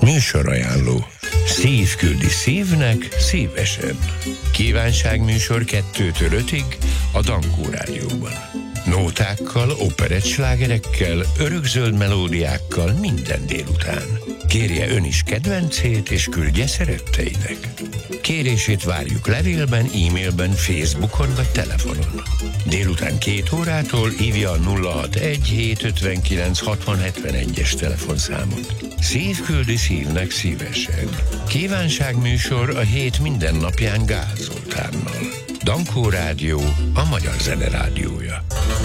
Műsorajánló. Szív küldi szívnek szívesen. Kívánságműsor 2-től 5-ig a Dankó Rádióban. Nótákkal, operettslágerekkel, örökzöld melódiákkal minden délután. Kérje ön is kedvencét, és küldje szeretteinek. Kérését várjuk levélben, e-mailben, Facebookon vagy telefonon. Délután 2 órától hívja a 061 759 6071-es telefonszámot. Szív küldi szívnek szívesen. Kívánságműsor a hét minden napján Gál Zoltánnal. Dankó Rádió, a magyar zene rádiója.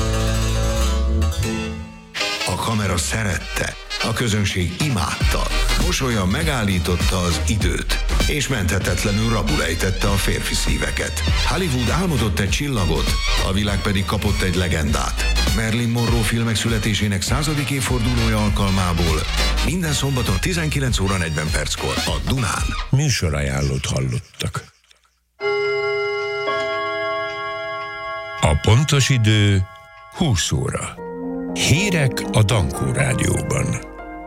A kamera szerette, a közönség imádta, mosolya megállította az időt, és menthetetlenül rabul ejtette a férfi szíveket. Hollywood álmodott egy csillagot, a világ pedig kapott egy legendát. Marilyn Monroe filmek születésének 100. évfordulója alkalmából minden szombaton 19 óra 40 perckor a Dunán. Műsorajánlót hallottak. A pontos idő 20 óra. Hírek a Dankó Rádióban.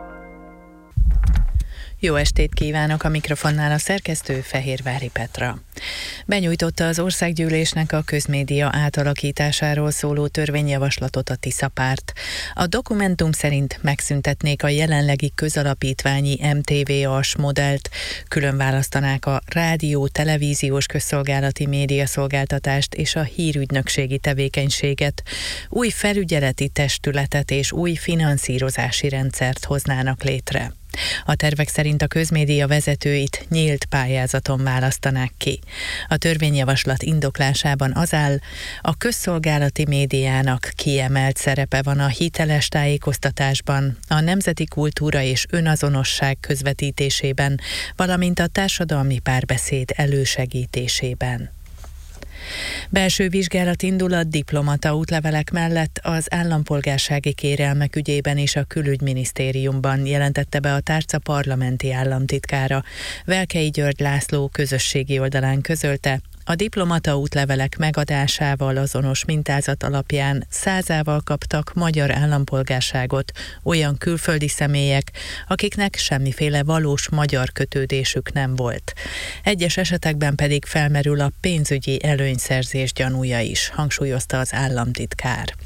Jó estét kívánok, a mikrofonnál a szerkesztő Fehérvári Petra. Benyújtotta az országgyűlésnek a közmédia átalakításáról szóló törvényjavaslatot a Tisza párt. A dokumentum szerint megszüntetnék a jelenlegi közalapítványi MTV-as modellt, külön választanák a rádió, televíziós közszolgálati médiaszolgáltatást és a hírügynökségi tevékenységet, új felügyeleti testületet és új finanszírozási rendszert hoznának létre. A tervek szerint a közmédia vezetőit nyílt pályázaton választanák ki. A törvényjavaslat indoklásában az áll, a közszolgálati médiának kiemelt szerepe van a hiteles tájékoztatásban, a nemzeti kultúra és önazonosság közvetítésében, valamint a társadalmi párbeszéd elősegítésében. Belső vizsgálat indul a diplomata útlevelek mellett az állampolgársági kérelmek ügyében és a külügyminisztériumban, jelentette be a tárca parlamenti államtitkára. Velkei György László közösségi oldalán közölte, a diplomata útlevelek megadásával azonos mintázat alapján 100-ával kaptak magyar állampolgárságot olyan külföldi személyek, akiknek semmiféle valós magyar kötődésük nem volt. Egyes esetekben pedig felmerül a pénzügyi előnyszerzés gyanúja is, hangsúlyozta az államtitkár.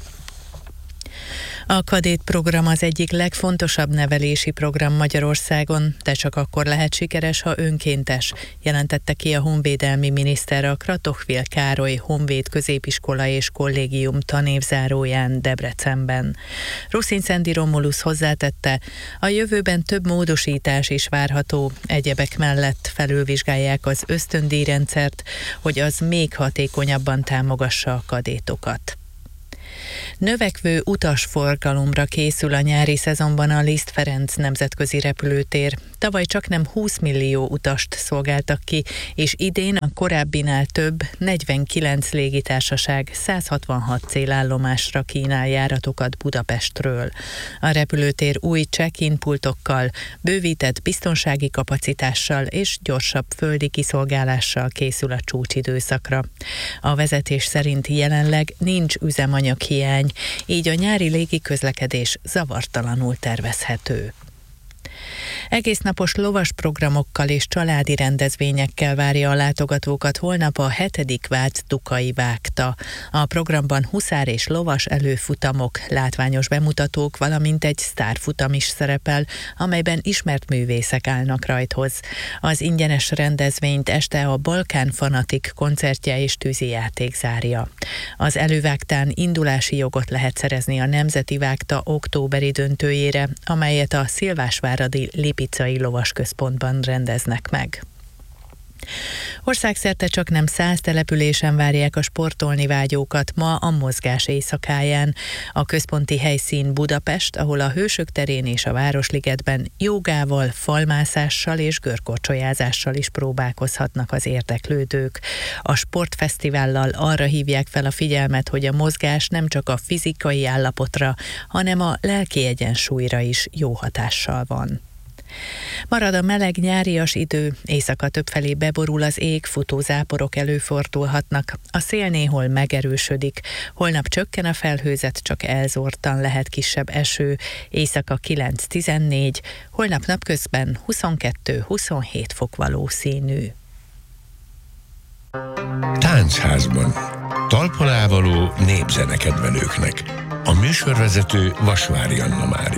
A Kadét program az egyik legfontosabb nevelési program Magyarországon, de csak akkor lehet sikeres, ha önkéntes, jelentette ki a honvédelmi miniszter a Kratochwil Károly Honvéd Középiskola és Kollégium tanévzáróján Debrecenben. Ruszin-Szendi Romulusz hozzátette, a jövőben több módosítás is várható, egyebek mellett felülvizsgálják az ösztöndíjrendszert, hogy az még hatékonyabban támogassa a kadétokat. Növekvő utasforgalomra készül a nyári szezonban a Liszt Ferenc nemzetközi repülőtér. Tavaly csaknem 20 millió utast szolgáltak ki, és idén a korábbinál több 49 légitársaság 166 célállomásra kínál járatokat Budapestről. A repülőtér új check-in pultokkal, bővített biztonsági kapacitással és gyorsabb földi kiszolgálással készül a csúcsidőszakra. A vezetés szerint jelenleg nincs üzemanyaghiány, így a nyári légiközlekedés zavartalanul tervezhető. Egésznapos lovas programokkal és családi rendezvényekkel várja a látogatókat holnap a 7. Vác-Dukai Vágta. A programban huszár és lovas előfutamok, látványos bemutatók, valamint egy sztárfutam is szerepel, amelyben ismert művészek állnak rajthoz. Az ingyenes rendezvényt este a Balkán Fanatik koncertje és tűzijáték zárja. Az elővágtán indulási jogot lehet szerezni a Nemzeti Vágta októberi döntőjére, amelyet a Szilvásváradi Lipicai Lovasközpontban rendeznek meg. Országszerte csaknem 100 településen várják a sportolni vágyókat ma a mozgás éjszakáján. A központi helyszín Budapest, ahol a Hősök terén és a Városligetben jogával, falmászással és görkorcsolyázással is próbálkozhatnak az érdeklődők. A sportfesztivállal arra hívják fel a figyelmet, hogy a mozgás nem csak a fizikai állapotra, hanem a lelki egyensúlyra is jó hatással van. Marad a meleg nyárias idő, éjszaka többfelé beborul az ég, futózáporok előfordulhatnak, a szél néhol megerősödik, holnap csökken a felhőzet, csak elzórtan lehet kisebb eső, éjszaka 9-14, holnap napközben 22-27 fok valószínű. Táncházban. Talpon ávaló népzene kedvelőknek. A műsorvezető Vasvári Anna Mária.